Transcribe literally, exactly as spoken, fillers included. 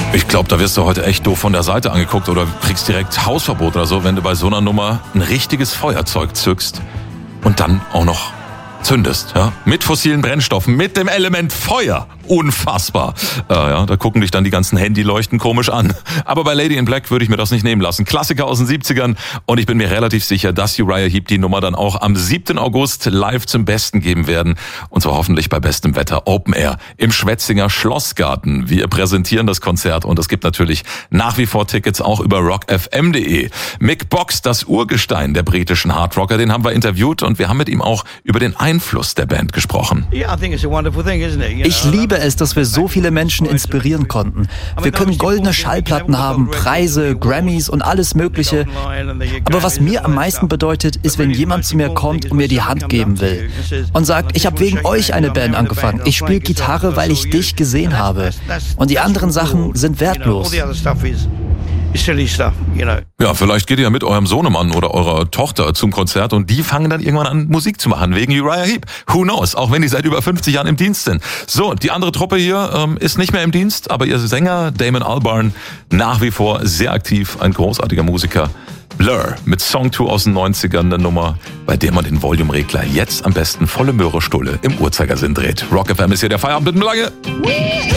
Ich glaube, da wirst du heute echt doof von der Seite angeguckt oder kriegst direkt Hausverbot oder so, wenn du bei so einer Nummer ein richtiges Feuerzeug zückst und dann auch noch zündest, ja, mit fossilen Brennstoffen, mit dem Element Feuer. Unfassbar. Äh, ja, da gucken dich dann die ganzen Handyleuchten komisch an. Aber bei Lady in Black würde ich mir das nicht nehmen lassen. Klassiker aus den siebzigern und ich bin mir relativ sicher, dass Uriah Heep die Nummer dann auch am siebten August live zum Besten geben werden. Und zwar hoffentlich bei bestem Wetter Open Air im Schwetzinger Schlossgarten. Wir präsentieren das Konzert und es gibt natürlich nach wie vor Tickets auch über rock f m punkt d e. Mick Box, das Urgestein der britischen Hardrocker, den haben wir interviewt und wir haben mit ihm auch über den Einfluss der Band gesprochen. Ich liebe es, dass wir so viele Menschen inspirieren konnten. Wir können goldene Schallplatten haben, Preise, Grammys und alles Mögliche. Aber was mir am meisten bedeutet, ist, wenn jemand zu mir kommt und mir die Hand geben will und sagt, ich habe wegen euch eine Band angefangen. Ich spiele Gitarre, weil ich dich gesehen habe. Und die anderen Sachen sind wertlos. Ja, vielleicht geht ihr ja mit eurem Sohnemann oder eurer Tochter zum Konzert und die fangen dann irgendwann an, Musik zu machen, wegen Uriah Heep. Who knows? Auch wenn die seit über fünfzig Jahren im Dienst sind. So, die andere Truppe hier ähm, ist nicht mehr im Dienst, aber ihr Sänger Damon Albarn nach wie vor sehr aktiv, ein großartiger Musiker. Blur mit Song zwei aus den neunzigern, eine Nummer, bei der man den Volumeregler jetzt am besten volle Möhre Stulle im Uhrzeigersinn dreht. Rock F M ist hier der Feierabend mit dem Lange.